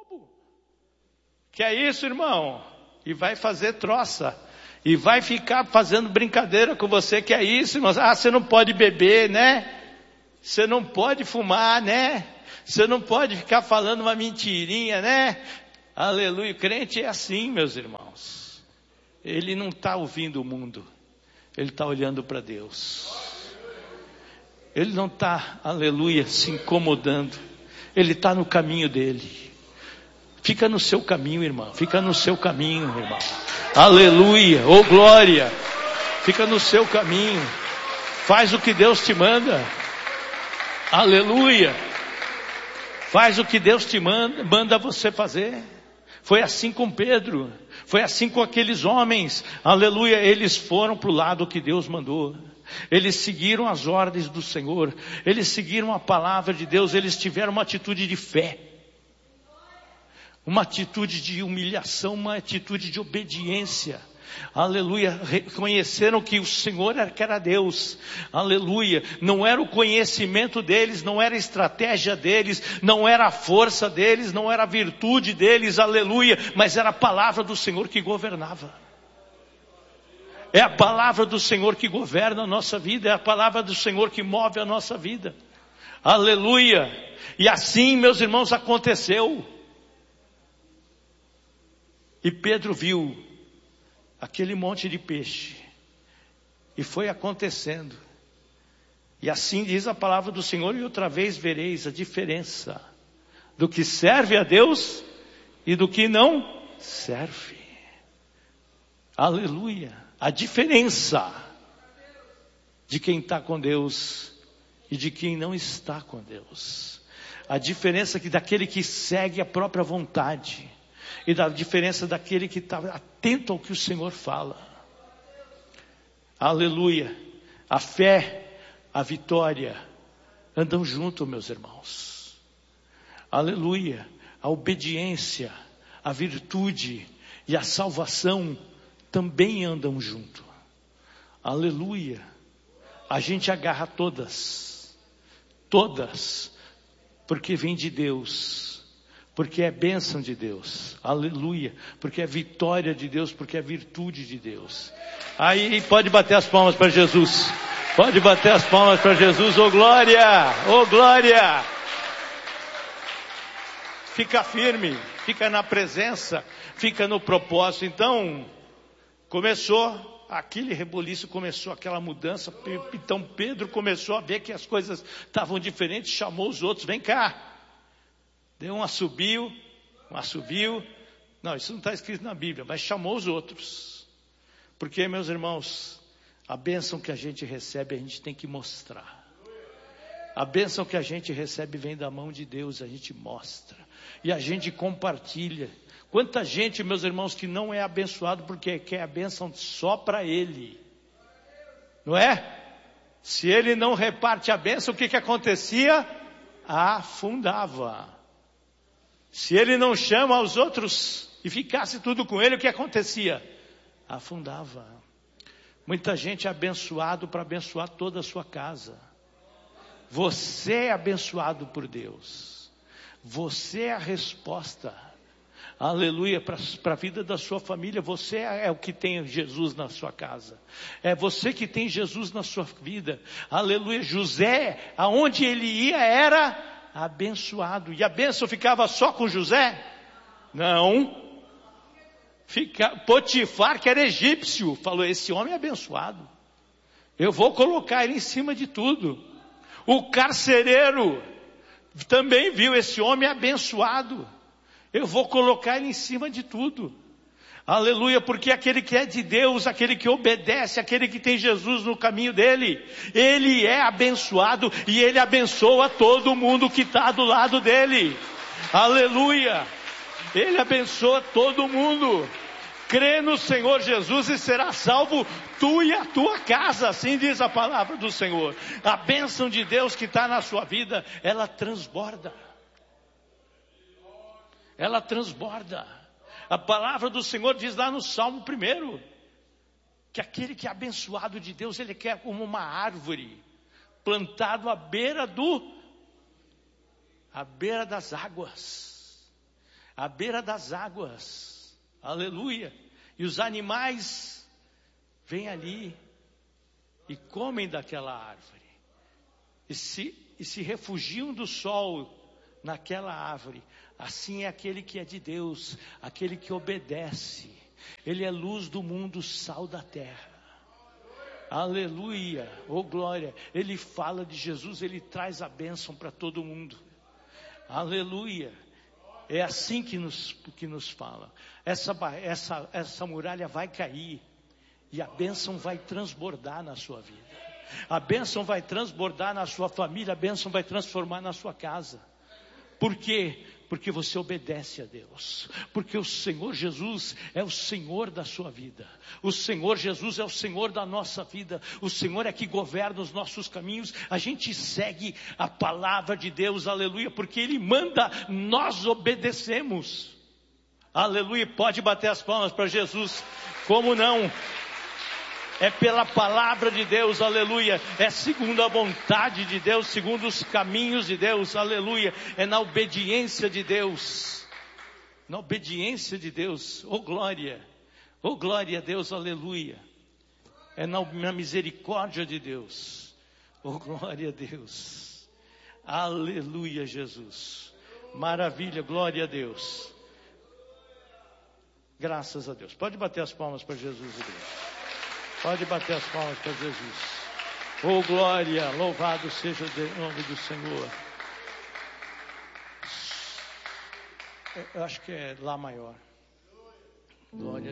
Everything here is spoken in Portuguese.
bobo. Que é isso, irmão? E vai fazer troça. E vai ficar fazendo brincadeira com você. Que é isso, irmão? Ah, você não pode beber, né? Você não pode fumar, né? Você não pode ficar falando uma mentirinha, né? Aleluia. O crente é assim, meus irmãos. Ele não está ouvindo o mundo. Ele está olhando para Deus. Ele não está, aleluia, se incomodando. Ele está no caminho dele. Fica no seu caminho, irmão. Fica no seu caminho, irmão. Aleluia. Oh, glória. Fica no seu caminho. Faz o que Deus te manda. Aleluia. Faz o que Deus te manda você fazer. Foi assim com Pedro. Foi assim com aqueles homens. Aleluia. Eles foram para o lado que Deus mandou. Eles seguiram as ordens do Senhor. Eles seguiram a palavra de Deus. Eles tiveram uma atitude de fé. Uma atitude de humilhação. Uma atitude de obediência. Aleluia. Reconheceram que o Senhor era Deus. Aleluia. Não era o conhecimento deles, não era a estratégia deles, não era a força deles, não era a virtude deles, aleluia, mas era a palavra do Senhor que governava. É a palavra do Senhor que governa a nossa vida, é a palavra do Senhor que move a nossa vida. Aleluia. E assim, meus irmãos, aconteceu. E Pedro viu aquele monte de peixe. E foi acontecendo. E assim diz a palavra do Senhor. E outra vez vereis a diferença do que serve a Deus e do que não serve. Aleluia. A diferença de quem está com Deus e de quem não está com Deus. A diferença daquele que segue a própria vontade. E da diferença daquele que está atento ao que o Senhor fala. Aleluia. A fé, a vitória andam junto, meus irmãos. Aleluia. A obediência, a virtude e a salvação também andam junto. Aleluia. A gente agarra todas. Todas. Porque vem de Deus. Porque é bênção de Deus, aleluia, porque é vitória de Deus, porque é virtude de Deus. Aí pode bater as palmas para Jesus, pode bater as palmas para Jesus, oh glória, oh glória. Fica firme, fica na presença, fica no propósito. Então, começou aquele reboliço, começou aquela mudança. Então Pedro começou a ver que as coisas estavam diferentes, chamou os outros, vem cá. Deu um assobio. Não, isso não está escrito na Bíblia, mas chamou os outros. Porque, meus irmãos, a bênção que a gente recebe, a gente tem que mostrar. A bênção que a gente recebe vem da mão de Deus, a gente mostra. E a gente compartilha. Quanta gente, meus irmãos, que não é abençoado porque quer a bênção só para ele. Não é? Se ele não reparte a bênção, o que acontecia? Afundava. Se ele não chama aos outros e ficasse tudo com ele, o que acontecia? Afundava. Muita gente é abençoado para abençoar toda a sua casa. Você é abençoado por Deus. Você é a resposta. Aleluia, para a vida da sua família. Você é o que tem Jesus na sua casa. É você que tem Jesus na sua vida. Aleluia. José, aonde ele ia era abençoado. E a bênção ficava só com José? Não. Potifar, que era egípcio, falou, esse homem é abençoado. Eu vou colocar ele em cima de tudo. O carcereiro também viu esse homem abençoado. Eu vou colocar ele em cima de tudo. Aleluia, porque aquele que é de Deus, aquele que obedece, aquele que tem Jesus no caminho dele, ele é abençoado e ele abençoa todo mundo que está do lado dele. Aleluia, ele abençoa todo mundo. Crê no Senhor Jesus e será salvo tu e a tua casa, assim diz a palavra do Senhor. A bênção de Deus que está na sua vida, ela transborda. Ela transborda. A palavra do Senhor diz lá no Salmo 1, que aquele que é abençoado de Deus, ele quer como uma árvore, plantado à beira das águas. à beira das águas, aleluia, e os animais vêm ali e comem daquela árvore, e se refugiam do sol naquela árvore. Assim é aquele que é de Deus, aquele que obedece. Ele é luz do mundo, sal da terra. Aleluia, oh glória. Ele fala de Jesus, ele traz a bênção para todo mundo. Aleluia. É assim que nos fala. Essa muralha vai cair e a bênção vai transbordar na sua vida. A bênção vai transbordar na sua família, a bênção vai transformar na sua casa. Por quê? Porque você obedece a Deus. Porque o Senhor Jesus é o Senhor da sua vida. O Senhor Jesus é o Senhor da nossa vida. O Senhor é que governa os nossos caminhos. A gente segue a palavra de Deus, aleluia, porque Ele manda, nós obedecemos. Aleluia, pode bater as palmas para Jesus. Como não? É pela palavra de Deus, aleluia, é segundo a vontade de Deus, segundo os caminhos de Deus, aleluia, é na obediência de Deus, oh glória a Deus, aleluia, é na misericórdia de Deus, oh glória a Deus, aleluia Jesus, maravilha, glória a Deus, graças a Deus. Pode bater as palmas para Jesus, igreja. Pode bater as palmas para Jesus. Oh glória, louvado seja o nome do Senhor. Eu acho que é Lá maior. Glória.